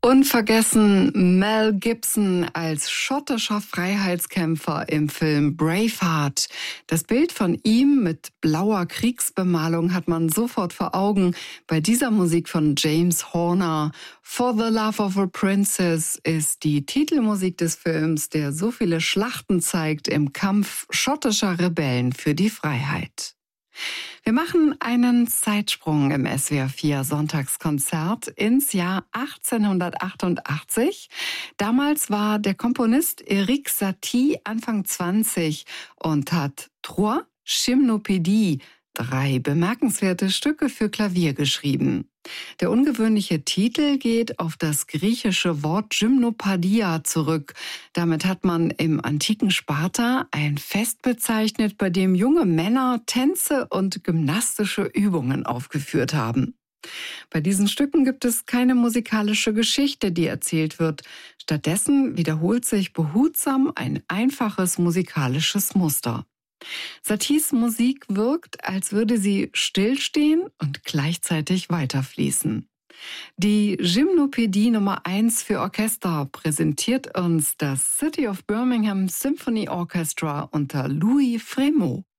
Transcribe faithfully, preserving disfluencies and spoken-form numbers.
Unvergessen Mel Gibson als schottischer Freiheitskämpfer im Film Braveheart. Das Bild von ihm mit blauer Kriegsbemalung hat man sofort vor Augen bei dieser Musik von James Horner. For the Love of a Princess ist die Titelmusik des Films, der so viele Schlachten zeigt im Kampf schottischer Rebellen für die Freiheit. Wir machen einen Zeitsprung im S W R vier Sonntagskonzert ins Jahr achtzehnhundertachtundachtzig. Damals war der Komponist Erik Satie Anfang zwanzig und hat Trois Gymnopédies, drei bemerkenswerte Stücke für Klavier geschrieben. Der ungewöhnliche Titel geht auf das griechische Wort Gymnopadia zurück. Damit hat man im antiken Sparta ein Fest bezeichnet, bei dem junge Männer Tänze und gymnastische Übungen aufgeführt haben. Bei diesen Stücken gibt es keine musikalische Geschichte, die erzählt wird. Stattdessen wiederholt sich behutsam ein einfaches musikalisches Muster. Saties Musik wirkt, als würde sie stillstehen und gleichzeitig weiterfließen. Die Gymnopädie Nummer eins für Orchester präsentiert uns das City of Birmingham Symphony Orchestra unter Louis Frémaux.